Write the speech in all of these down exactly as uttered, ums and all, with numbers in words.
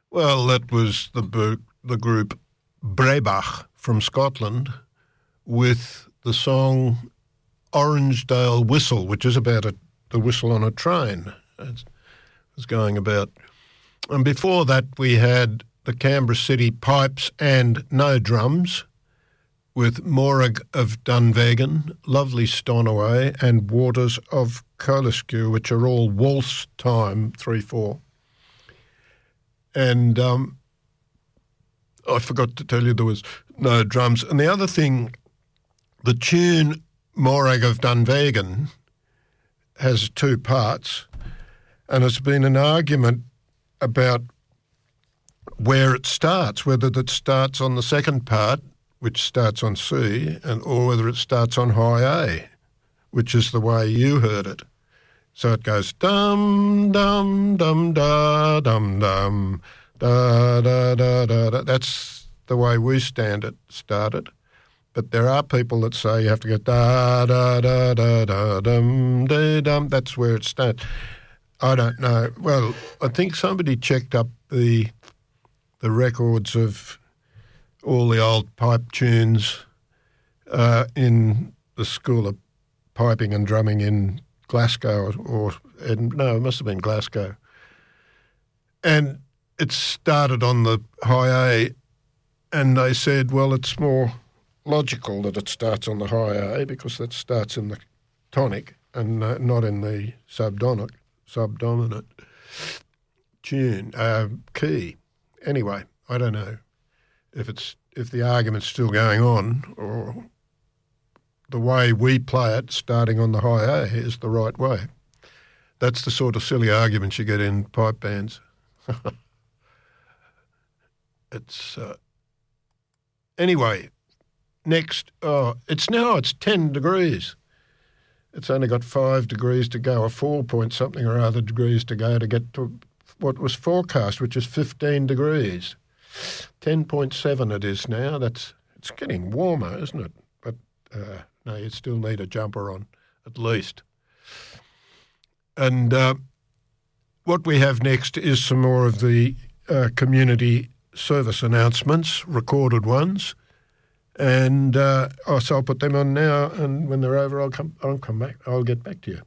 Well, that was the bu- the group Brebach from Scotland with the song Orangedale Whistle, which is about a, the whistle on a train. It was going about. And before that we had the Canberra City Pipes and No Drums with Morag of Dunvegan, Lovely Stonaway and Waters of Coliskew, which are all waltz time, three four. And um, I forgot to tell you there was no drums. And the other thing, the tune Morag of Dunvegan has two parts, and it's been an argument about where it starts, whether it starts on the second part, which starts on C, and or whether it starts on high A, which is the way you heard it. So it goes dum dum dum da dum dum da da da da da. That's the way we stand it started. But there are people that say you have to go da da da da da dum da dum. That's where it starts. I don't know. Well, I think somebody checked up the the records of all the old pipe tunes uh, in the School of Piping and Drumming in Glasgow, or, or and, no, it must have been Glasgow. And it started on the high A, and they said, well, it's more logical that it starts on the high A because that starts in the tonic and uh, not in the subdominant, subdominant tune, uh, key. Anyway, I don't know if it's if the argument's still going on or the way we play it, starting on the high A, is the right way. That's the sort of silly arguments you get in pipe bands. It's uh, anyway. Next, oh, it's now it's ten degrees. It's only got five degrees to go, or four point something or other degrees to go to get to what was forecast, which is fifteen degrees. ten point seven it is now. That's it's getting warmer, isn't it? But uh, no, you still need a jumper on, at least. And uh, what we have next is some more of the uh, community service announcements, recorded ones. And uh, oh, so I'll put them on now, and when they're over, I'll come. I'll come back. I'll get back to you.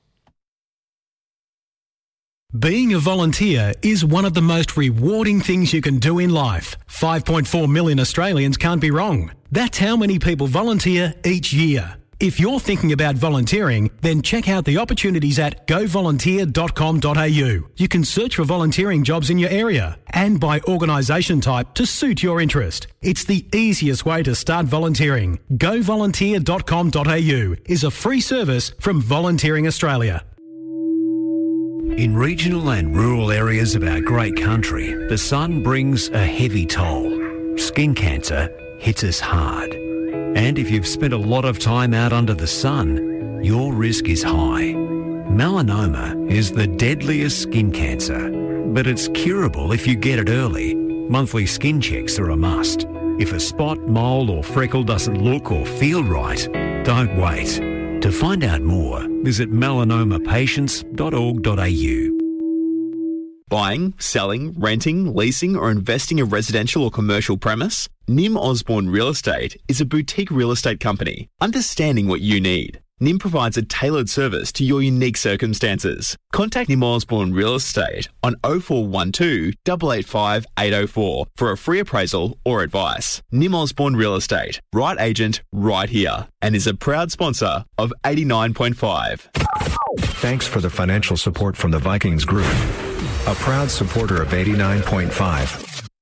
Being a volunteer is one of the most rewarding things you can do in life. five point four million Australians can't be wrong. That's how many people volunteer each year. If you're thinking about volunteering, then check out the opportunities at go volunteer dot com dot a u. You can search for volunteering jobs in your area and by organisation type to suit your interest. It's the easiest way to start volunteering. go volunteer dot com dot a u is a free service from Volunteering Australia. In regional and rural areas of our great country, the sun brings a heavy toll. Skin cancer hits us hard. And if you've spent a lot of time out under the sun, your risk is high. Melanoma is the deadliest skin cancer, but it's curable if you get it early. Monthly skin checks are a must. If a spot, mole or freckle doesn't look or feel right, don't wait. To find out more, visit melanoma patients dot org dot a u. Buying, selling, renting, leasing or investing a residential or commercial premise? Nim Osborne Real Estate is a boutique real estate company, understanding what you need. Nim provides a tailored service to your unique circumstances. Contact Nim Osborne Real Estate on oh four one two, eight eight five, eight oh four for a free appraisal or advice. Nim Osborne Real Estate, right agent, right here, and is a proud sponsor of eighty-nine point five. Thanks for the financial support from the Vikings Group, a proud supporter of eighty-nine point five.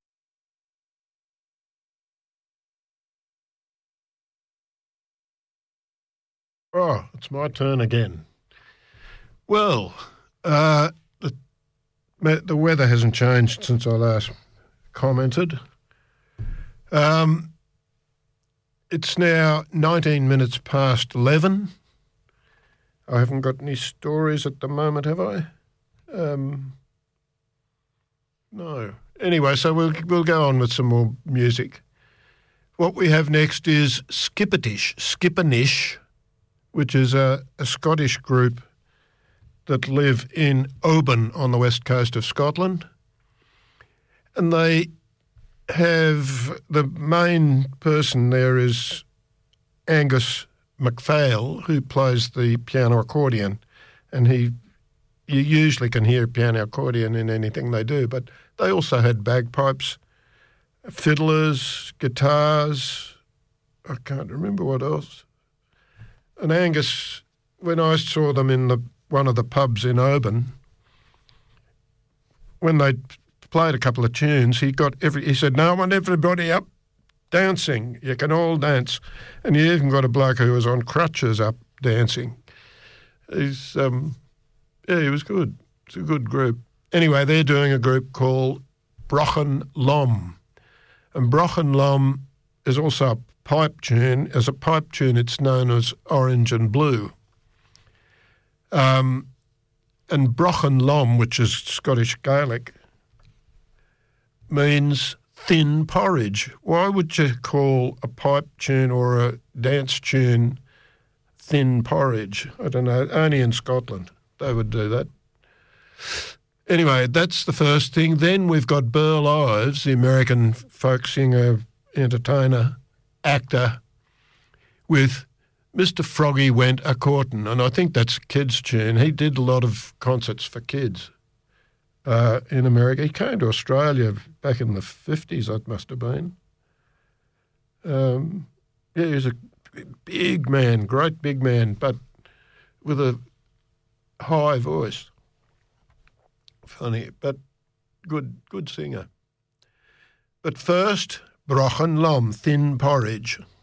Oh, it's my turn again. Well, uh, the, the weather hasn't changed since I last commented. Um, it's now nineteen minutes past eleven. I haven't got any stories at the moment, have I? Um, no. Anyway, so we'll we'll go on with some more music. What we have next is Skippernish, Skippernish, which is a, a Scottish group that live in Oban on the west coast of Scotland. and they have, the main person there is Angus MacPhail, who plays the piano accordion, and he, you usually can hear piano accordion in anything they do, but they also had bagpipes, fiddlers, guitars, I can't remember what else. And Angus, when I saw them in the one of the pubs in Oban, when they played a couple of tunes, he got every. He said, "No, I want everybody up dancing. You can all dance." And he even got a bloke who was on crutches up dancing. He's, um, yeah, he was good. It's a good group. Anyway, they're doing a group called Brochen Lom, and Brochen Lom is also a pipe tune. As a pipe tune, it's known as Orange and Blue. Um, and Brochen Lom, which is Scottish Gaelic, means thin porridge. Why would you call a pipe tune or a dance tune thin porridge? I don't know. Only in Scotland they would do that. Anyway, that's the first thing. Then we've got Burl Ives, the American folk singer, entertainer, actor, with Mister Froggy Went A-Courtin', and I think that's a kid's tune. He did a lot of concerts for kids uh, in America. He came to Australia back in the fifties, it must have been. Um, yeah, he was a big man, great big man, but with a high voice. Funny, but good good singer. But first, Brochen Lom, thin porridge.